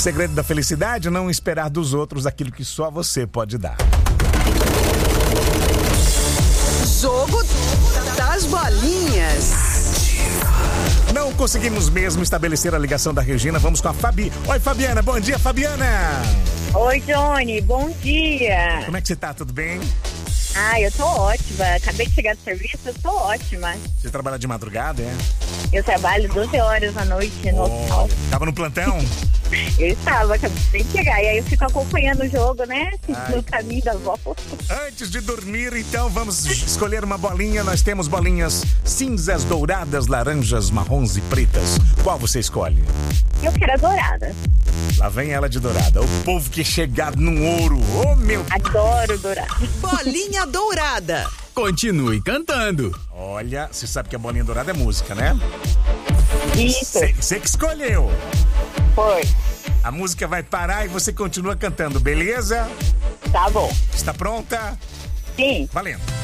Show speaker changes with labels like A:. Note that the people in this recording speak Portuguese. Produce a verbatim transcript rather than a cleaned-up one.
A: segredo da felicidade é não esperar dos outros aquilo que só você pode dar.
B: Jogo das bolinhas.
A: Não conseguimos mesmo estabelecer a ligação da Regina. Vamos com a Fabi. Oi, Fabiana. Bom dia, Fabiana.
C: Oi, Johnny. Bom dia.
A: Como é que você tá? Tudo bem?
C: Ah, eu tô ótima. Acabei de chegar do serviço, eu tô ótima.
A: Você trabalha de madrugada, é?
C: Eu trabalho doze horas à noite no hospital.
A: Tava no plantão?
C: Eu estava, acabei de chegar. E aí eu fico acompanhando o jogo, né?
A: Ai.
C: No caminho da volta.
A: Antes de dormir, então, vamos escolher uma bolinha. Nós temos bolinhas cinzas, douradas, laranjas, marrons e pretas. Qual você escolhe?
C: Eu quero a dourada.
A: Lá vem ela de dourada. O povo que é chegado num ouro. Oh, meu...
C: Adoro dourada.
B: Bolinha dourada.
D: Continue cantando.
A: Olha, você sabe que a bolinha dourada é música, né?
C: Isso.
A: Você que escolheu.
C: Foi.
A: A música vai parar e você continua cantando, beleza?
C: Tá bom.
A: Está pronta?
C: Sim.
A: Valendo.